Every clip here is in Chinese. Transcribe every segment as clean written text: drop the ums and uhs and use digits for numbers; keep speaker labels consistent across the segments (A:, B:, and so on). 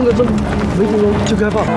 A: 个这没几年就开放。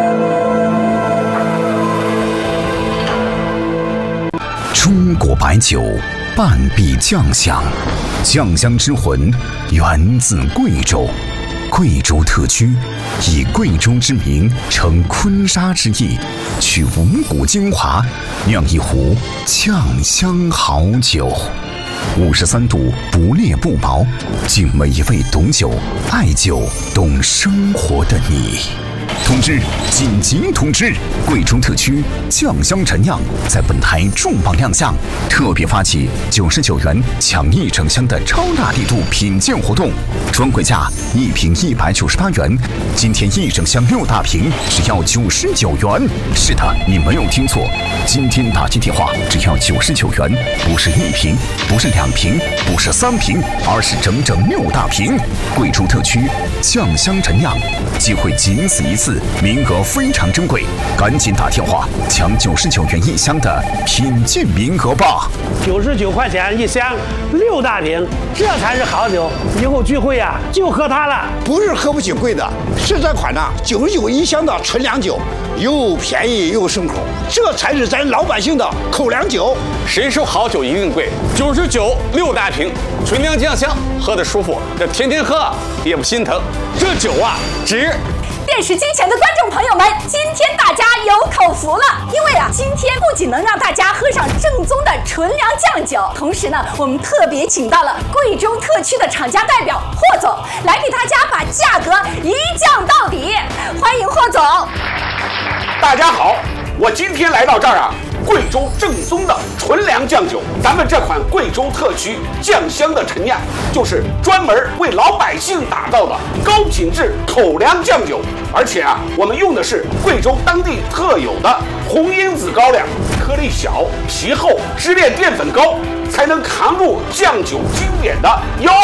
B: 中国白酒半壁酱香，酱香之魂源自贵州。贵州特区以贵州之名承坤沙之意，取五谷精华，酿一壶酱香好酒。53度不烈不薄，敬每一位懂酒、爱酒、懂生活的你。通知！紧急通知！贵州特区酱香陈酿在本台重磅亮相，特别发起99元抢1整箱的超大力度品鉴活动，专柜价1瓶198元，今天1整箱6大瓶只要99元。是的，你没有听错，今天打进电话只要99元，不是1瓶，不是2瓶，不是3瓶，而是整整6大瓶。贵州特区酱香陈酿，机会仅此一次，名额非常珍贵，赶紧打电话抢99元1箱的品鉴名额吧
C: ！99块钱1箱，6大瓶，这才是好酒。以后聚会呀，就喝它了。
D: 不是喝不起贵的，是这款呢991箱的纯粮酒，又便宜又顺口，这才是咱老百姓的口粮酒。
E: 谁说好酒一定贵？99 6大瓶，纯粮酱香，喝得舒服，这天天喝也不心疼。这酒啊，值。
F: 电视机前的观众朋友们，今天大家有口福了，因为今天不仅能让大家喝上正宗的纯粮酱酒，同时呢，我们特别请到了贵州特区的厂家代表霍总，来给大家把价格一降到底。欢迎霍总。
G: 大家好，我今天来到这儿贵州正宗的纯粮酱酒，咱们这款贵州特区酱香的陈酿，就是专门为老百姓打造的高品质口粮酱酒。而且我们用的是贵州当地特有的红因子高粱，颗粒小、皮厚、支链淀粉高，才能扛住酱酒经典的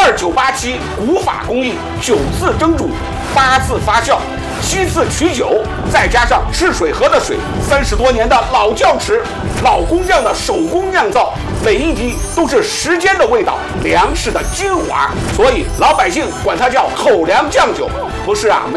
G: 12987古法工艺，9次蒸煮，8次发酵。7次取酒，再加上赤水河的水，30多年的老窖池、老工匠的手工酿造，每一滴都是时间的味道，粮食的精华，所以老百姓管它叫口粮酱酒，不是